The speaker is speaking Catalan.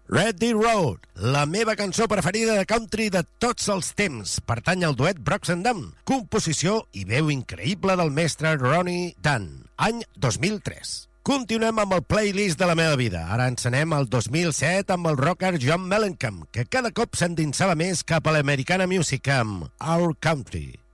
Ready Road, la meva cançó preferida de country de tots els temps, pertany al duet Brooks and Dunn, composició i veu increïble del mestre Ronnie Dunn, any 2003. Continuem amb el playlist de la meva vida. Ara ens anem al 2007 amb el rocker John Mellencamp, que cada cop s'endinsava més cap a l'americana music amb Our Country.